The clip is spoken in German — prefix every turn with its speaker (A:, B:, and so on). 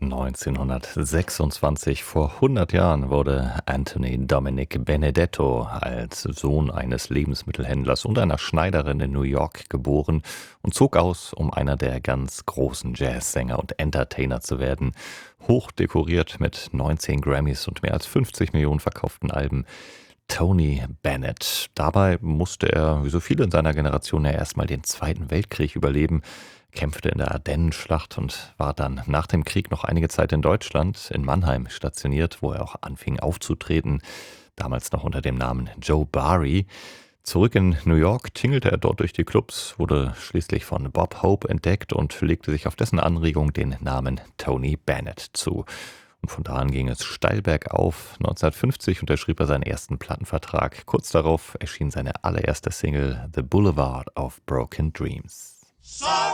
A: 1926, vor 100 Jahren, wurde Anthony Dominic Benedetto als Sohn eines Lebensmittelhändlers und einer Schneiderin in New York geboren und zog aus, um einer der ganz großen Jazzsänger und Entertainer zu werden. Hoch dekoriert mit 19 Grammys und mehr als 50 Millionen verkauften Alben. Tony Bennett. Dabei musste er, wie so viele in seiner Generation, ja erstmal den Zweiten Weltkrieg überleben, kämpfte in der Ardennenschlacht und war dann nach dem Krieg noch einige Zeit in Deutschland, in Mannheim stationiert, wo er auch anfing aufzutreten, damals noch unter dem Namen Joe Barry. Zurück in New York tingelte er dort durch die Clubs, wurde schließlich von Bob Hope entdeckt und legte sich auf dessen Anregung den Namen Tony Bennett zu. Und von da an ging es steil bergauf. 1950 unterschrieb er seinen ersten Plattenvertrag. Kurz darauf erschien seine allererste Single The Boulevard of Broken Dreams.